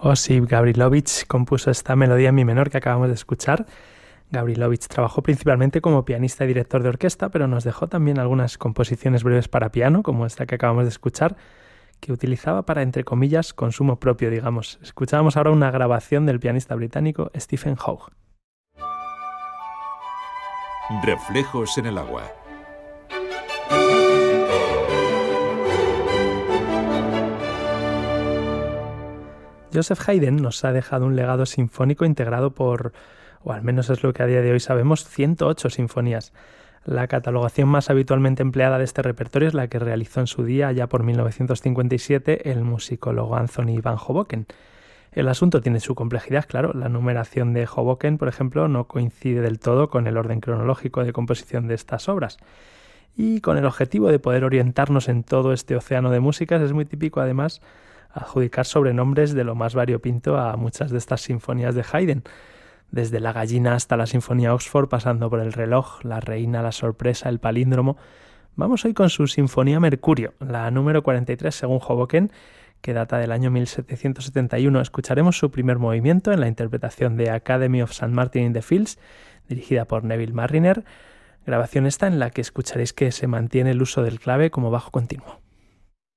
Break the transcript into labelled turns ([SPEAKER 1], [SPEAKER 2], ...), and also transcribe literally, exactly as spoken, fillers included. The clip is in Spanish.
[SPEAKER 1] Osip Gavrilovich compuso esta melodía en mi menor que acabamos de escuchar. Gavrilovich trabajó principalmente como pianista y director de orquesta, pero nos dejó también algunas composiciones breves para piano, como esta que acabamos de escuchar, que utilizaba para, entre comillas, consumo propio, digamos. Escuchábamos ahora una grabación del pianista británico Stephen Hough.
[SPEAKER 2] Reflejos en el agua.
[SPEAKER 1] Joseph Haydn nos ha dejado un legado sinfónico integrado por, o al menos es lo que a día de hoy sabemos, ciento ocho sinfonías. La catalogación más habitualmente empleada de este repertorio es la que realizó en su día, ya por mil novecientos cincuenta y siete, el musicólogo Anthony van Hoboken. El asunto tiene su complejidad, claro. La numeración de Hoboken, por ejemplo, no coincide del todo con el orden cronológico de composición de estas obras. Y con el objetivo de poder orientarnos en todo este océano de músicas, es muy típico, además, adjudicar sobrenombres de lo más variopinto a muchas de estas sinfonías de Haydn. Desde La gallina hasta la Sinfonía Oxford, pasando por el reloj, la reina, la sorpresa, el palíndromo. Vamos hoy con su Sinfonía Mercurio, la número cuarenta y tres según Hoboken, que data del año mil setecientos setenta y uno. Escucharemos su primer movimiento en la interpretación de Academy of Saint Martin in the Fields, dirigida por Neville Marriner, grabación esta en la que escucharéis que se mantiene el uso del clave como bajo continuo.